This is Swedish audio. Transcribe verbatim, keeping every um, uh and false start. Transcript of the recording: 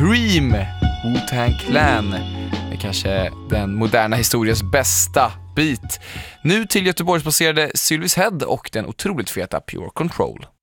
Cream, Wu-Tang Clan. Det är kanske den moderna historiens bästa beat. Nu till Göteborgsbaserade Sylvis Head och den otroligt feta Pure Control.